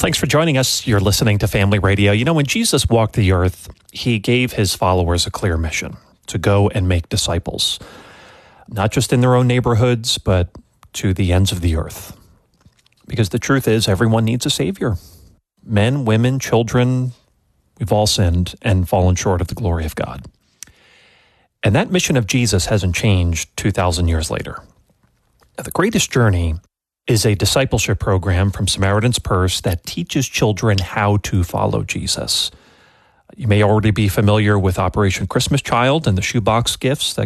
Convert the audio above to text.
Thanks for joining us. You're listening to Family Radio. You know, when Jesus walked the earth, he gave his followers a clear mission to go and make disciples, not just in their own neighborhoods, but to the ends of the earth. Because the truth is, everyone needs a Savior. Men, women, children, we've all sinned and fallen short of the glory of God. And that mission of Jesus hasn't changed 2,000 years later. Now, the Greatest Journey is a discipleship program from Samaritan's Purse that teaches children how to follow Jesus. You may already be familiar with Operation Christmas Child and the shoebox gifts that